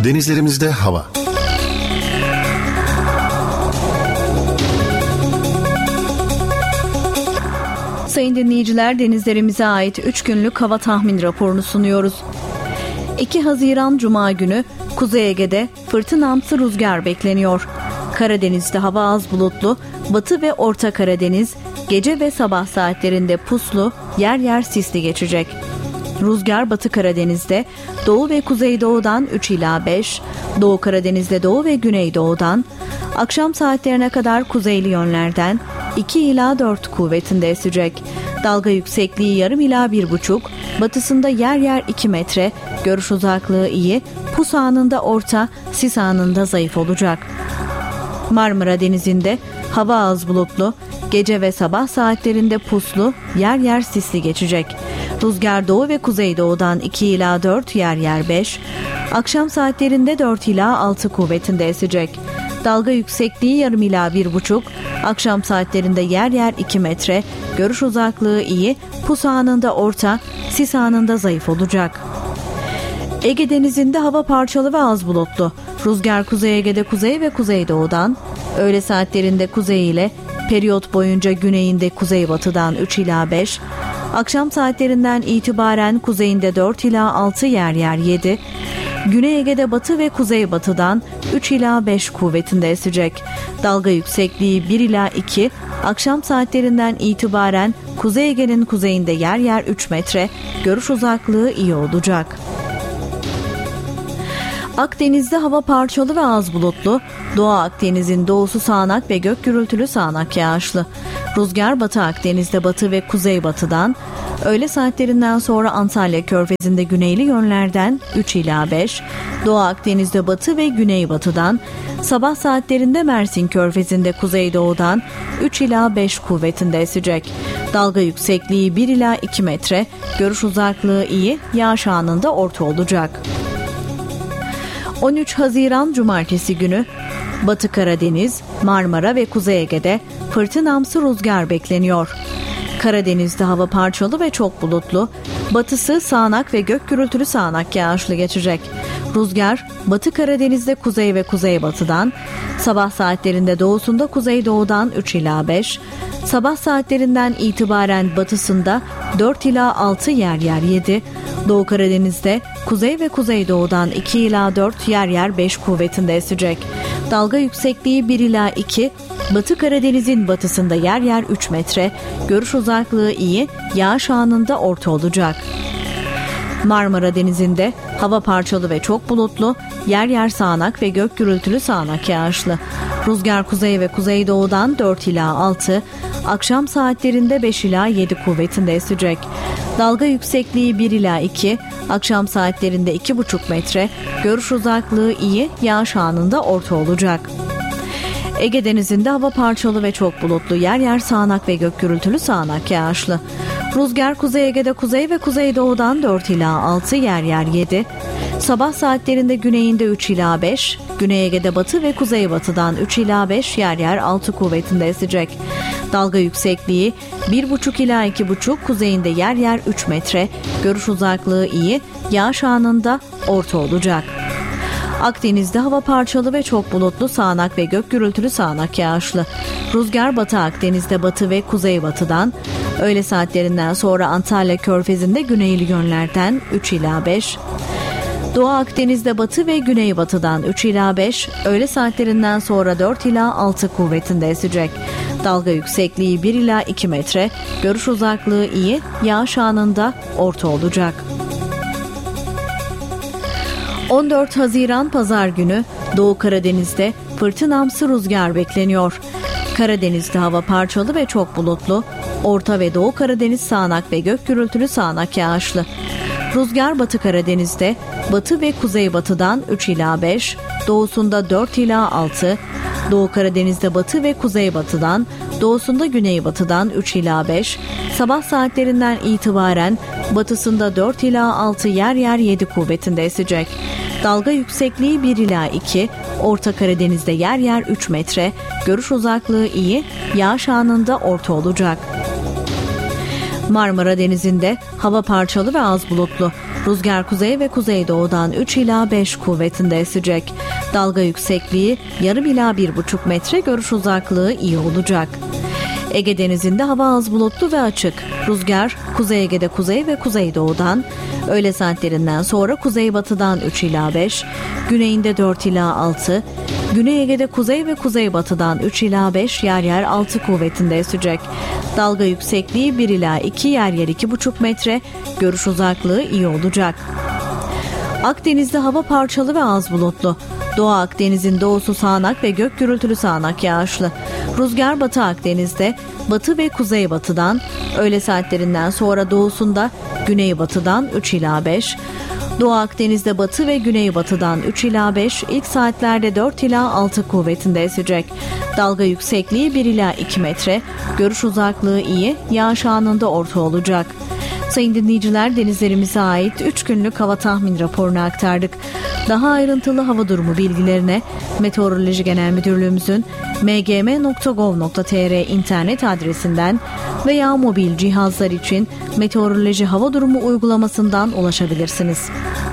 Denizlerimizde hava. Sayın dinleyiciler, denizlerimize ait 3 günlük hava tahmin raporunu sunuyoruz. 2 Haziran Cuma günü Kuzey Ege'de fırtınamsı rüzgar bekleniyor. Karadeniz'de hava az bulutlu, Batı ve Orta Karadeniz gece ve sabah saatlerinde puslu, yer yer sisli geçecek. Rüzgar Batı Karadeniz'de Doğu ve Kuzeydoğu'dan 3 ila 5, Doğu Karadeniz'de Doğu ve Güneydoğu'dan, akşam saatlerine kadar kuzeyli yönlerden 2 ila 4 kuvvetinde esecek. Dalga yüksekliği yarım ila 1,5, batısında yer yer 2 metre, görüş uzaklığı iyi, pus anında orta, sis anında zayıf olacak. Marmara Denizi'nde hava az bulutlu, gece ve sabah saatlerinde puslu, yer yer sisli geçecek. Rüzgar doğu ve kuzeydoğudan 2 ila 4, yer yer 5, akşam saatlerinde 4 ila 6 kuvvetinde esecek. Dalga yüksekliği yarım ila 1,5, akşam saatlerinde yer yer 2 metre, görüş uzaklığı iyi, pus anında orta, sis anında zayıf olacak. Ege Denizi'nde hava parçalı ve az bulutlu. Rüzgar Kuzey Ege'de kuzey ve kuzeydoğudan, öğle saatlerinde kuzey ile periyot boyunca güneyinde kuzeybatıdan 3 ila 5, akşam saatlerinden itibaren kuzeyinde 4 ila 6, yer yer 7, Güney Ege'de batı ve kuzeybatıdan 3 ila 5 kuvvetinde esecek. Dalga yüksekliği 1 ila 2, akşam saatlerinden itibaren Kuzey Ege'nin kuzeyinde yer yer 3 metre, görüş uzaklığı iyi olacak. Akdeniz'de hava parçalı ve az bulutlu, Doğu Akdeniz'in doğusu sağanak ve gök gürültülü sağanak yağışlı. Rüzgar Batı Akdeniz'de batı ve kuzeybatıdan, öğle saatlerinden sonra Antalya Körfezi'nde güneyli yönlerden 3 ila 5, Doğu Akdeniz'de batı ve güneybatıdan, sabah saatlerinde Mersin Körfezi'nde kuzeydoğudan 3 ila 5 kuvvetinde esecek. Dalga yüksekliği 1 ila 2 metre, görüş uzaklığı iyi, yağış anında orta olacak. 13 Haziran Cumartesi günü Batı Karadeniz, Marmara ve Kuzey Ege'de fırtınamsı rüzgar bekleniyor. Karadeniz'de hava parçalı ve çok bulutlu, batısı sağanak ve gök gürültülü sağanak yağışlı geçecek. Rüzgar Batı Karadeniz'de kuzey ve kuzeybatıdan, sabah saatlerinde doğusunda kuzeydoğudan 3 ila 5, sabah saatlerinden itibaren batısında 4 ila 6, yer yer 7, Doğu Karadeniz'de kuzey ve kuzeydoğudan 2 ila 4, yer yer 5 kuvvetinde esecek. Dalga yüksekliği 1 ila 2, Batı Karadeniz'in batısında yer yer 3 metre, görüş uzaklığı iyi, yağış anında orta olacak. Marmara Denizi'nde hava parçalı ve çok bulutlu, yer yer sağanak ve gök gürültülü sağanak yağışlı. Rüzgar kuzey ve kuzeydoğudan 4 ila 6, akşam saatlerinde 5 ila 7 kuvvetinde esecek. Dalga yüksekliği 1 ila 2, akşam saatlerinde 2,5 metre, görüş uzaklığı iyi, yağış anında orta olacak. Ege Denizi'nde hava parçalı ve çok bulutlu, yer yer sağanak ve gök gürültülü sağanak yağışlı. Rüzgar Kuzey Ege'de kuzey ve kuzeydoğudan 4 ila 6, yer yer 7, sabah saatlerinde güneyinde 3 ila 5, Güney Ege'de batı ve kuzeybatıdan 3 ila 5, yer yer 6 kuvvetinde esecek. Dalga yüksekliği 1,5 ila 2,5, kuzeyinde yer yer 3 metre, görüş uzaklığı iyi, yağış anında orta olacak. Akdeniz'de hava parçalı ve çok bulutlu, sağanak ve gök gürültülü sağanak yağışlı. Rüzgar Batı Akdeniz'de batı ve kuzeybatıdan, öğle saatlerinden sonra Antalya Körfezi'nde güneyli yönlerden 3 ila 5, Doğu Akdeniz'de batı ve güneybatıdan 3 ila 5, öğle saatlerinden sonra 4 ila 6 kuvvetinde esecek. Dalga yüksekliği 1 ila 2 metre, görüş uzaklığı iyi, yağış anında orta olacak. 14 Haziran Pazar günü Doğu Karadeniz'de fırtınamsı rüzgar bekleniyor. Karadeniz'de hava parçalı ve çok bulutlu, Orta ve Doğu Karadeniz sağanak ve gök gürültülü sağanak yağışlı. Rüzgar Batı Karadeniz'de batı ve kuzeybatıdan 3 ila 5, doğusunda 4 ila 6, Doğu Karadeniz'de batı ve kuzeybatıdan, doğusunda güneybatıdan 3 ila 5, sabah saatlerinden itibaren batısında 4 ila 6, yer yer 7 kuvvetinde esecek. Dalga yüksekliği 1 ila 2, Orta Karadeniz'de yer yer 3 metre, görüş uzaklığı iyi, yağış anında orta olacak. Marmara Denizi'nde hava parçalı ve az bulutlu. Rüzgar kuzey ve kuzeydoğudan 3 ila 5 kuvvetinde esecek. Dalga yüksekliği yarım ila 1,5 metre, görüş uzaklığı iyi olacak. Ege Denizi'nde hava az bulutlu ve açık. Rüzgar Kuzey Ege'de kuzey ve kuzeydoğudan, öğle saatlerinden sonra kuzeybatıdan 3 ila 5, güneyinde 4 ila 6, Güney Ege'de kuzey ve kuzeybatıdan 3 ila 5, yer yer 6 kuvvetinde esecek. Dalga yüksekliği 1 ila 2, yer yer 2,5 metre, görüş uzaklığı iyi olacak. Akdeniz'de hava parçalı ve az bulutlu. Doğu Akdeniz'in doğusu sağanak ve gök gürültülü sağanak yağışlı. Rüzgar Batı Akdeniz'de batı ve kuzeybatıdan, öğle saatlerinden sonra doğusunda güneybatıdan 3 ila 5, Doğu Akdeniz'de batı ve güneybatıdan 3 ila 5, ilk saatlerde 4 ila 6 kuvvetinde esecek. Dalga yüksekliği 1 ila 2 metre, görüş uzaklığı iyi, yağış anında orta olacak. Sayın dinleyiciler, denizlerimize ait 3 günlük hava tahmin raporunu aktardık. Daha ayrıntılı hava durumu bilgilerine Meteoroloji Genel Müdürlüğümüzün mgm.gov.tr internet adresinden veya mobil cihazlar için Meteoroloji Hava Durumu uygulamasından ulaşabilirsiniz.